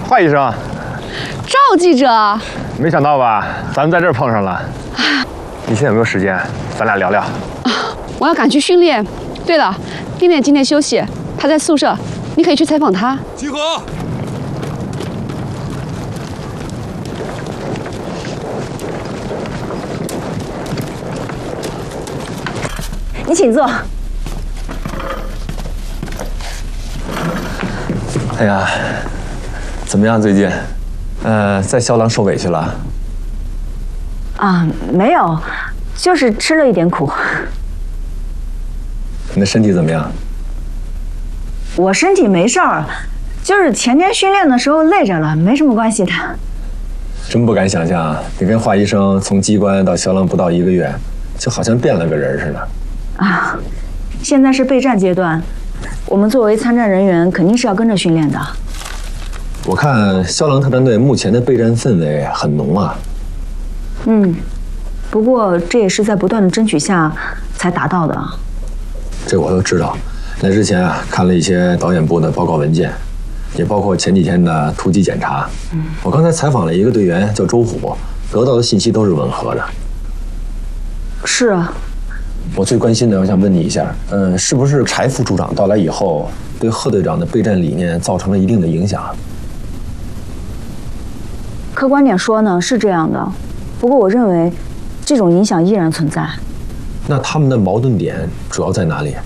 华医生， 赵记者， 没想到吧，咱们在这儿碰上了。你现在有没有时间？咱俩聊聊。 我要赶去训练。对了，丁点今天休息，他在宿舍，你可以去采访他。 集合。 你请坐。 哎呀，怎么样最近？在肖郎受委屈了？ 啊，没有，就是吃了一点苦。 你的身体怎么样？ 我身体没事儿，就是前天训练的时候累着了，没什么关系的。 真不敢想象啊！你跟华医生从机关到肖郎不到1个月，就好像变了个人似的。 啊，现在是备战阶段，我们作为参战人员肯定是要跟着训练的。 我看肖郎特战队目前的备战氛围很浓啊。 不过这也是在不断的争取下才达到的。 这我都知道。来之前啊，看了一些导演部的报告文件，也包括前几天的突击检查。我刚才采访了一个队员，叫周虎，得到的信息都是吻合的。 是啊。 我最关心的，我想问你一下，是不是柴副处长到来以后，对贺队长的备战理念造成了一定的影响？ 客观点说呢，是这样的。不过我认为，这种影响依然存在。 那他们的矛盾点主要在哪里？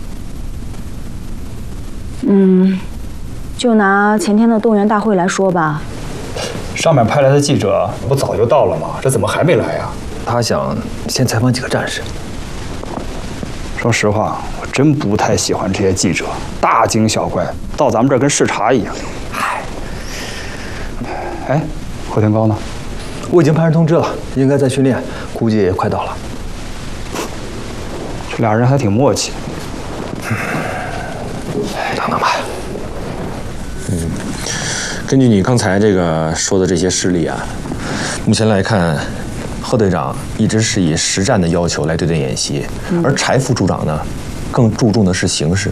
就拿前天的动员大会来说吧。 上面派来的记者不早就到了吗？这怎么还没来呀？ 他想先采访几个战士。 说实话，我真不太喜欢这些记者，大惊小怪，到咱们这儿跟视察一样。嗨，哎，贺天高呢？ 我已经派人通知了，应该在训练，估计也快到了。 这俩人还挺默契。 等等吧。根据你刚才这个说的这些事例啊，目前来看，贺队长一直是以实战的要求来对待演习，而柴副处长呢，更注重的是形式。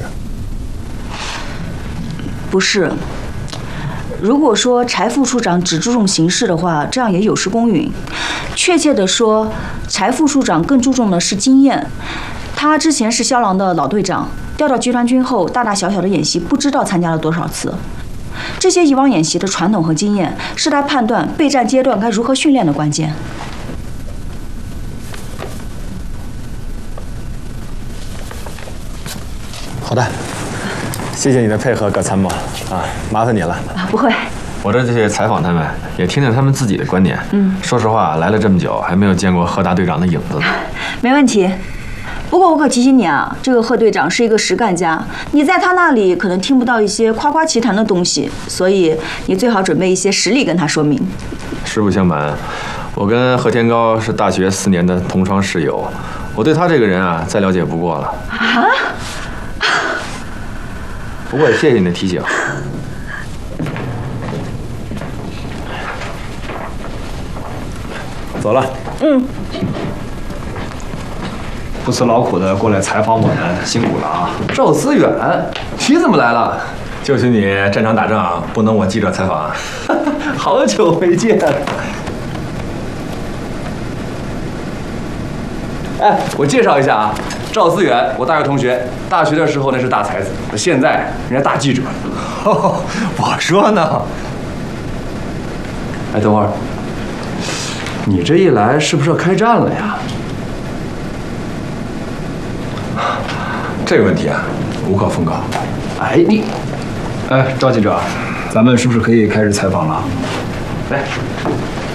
不是。如果说柴副处长只注重形式的话，这样也有失公允。确切的说，柴副处长更注重的是经验。他之前是肖郎的老队长，调到集团军后，大大小小的演习不知道参加了多少次。这些以往演习的传统和经验，是他判断备战阶段该如何训练的关键。 好的，谢谢你的配合，葛参谋啊，麻烦你了。 不会。 我这就去采访他们，也听听他们自己的观点。说实话，来了这么久，还没有见过贺大队长的影子。 没问题。不过我可提醒你啊，这个贺队长是一个实干家，你在他那里可能听不到一些夸夸其谈的东西，所以你最好准备一些实例跟他说明。 实不相瞒，我跟贺天高是大学4年的同窗室友，我对他这个人啊，再了解不过了。啊？不过也谢谢你的提醒。走了。 不辞劳苦的过来采访我们，辛苦了啊！ 赵思远，你怎么来了？就许你战场打仗，不能我记者采访啊！好久没见。哎，我介绍一下啊，赵思远，我大学同学，大学的时候那是大才子，现在人家大记者。我说呢。哎，等会儿，你这一来是不是要开战了呀？这个问题啊，无可奉告。 哎，赵记者，咱们是不是可以开始采访了？ 来。